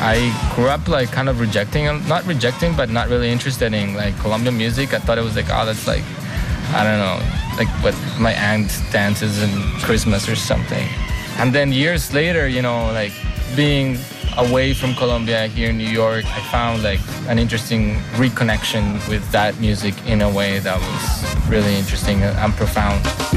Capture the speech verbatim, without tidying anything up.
I grew up like kind of rejecting, not rejecting, but not really interested in like Colombian music. I thought it was like, oh, that's like, I don't know, like what my aunt dances in Christmas or something. And then years later, you know, like being away from Colombia here in New York, I found like an interesting reconnection with that music in a way that was really interesting and profound.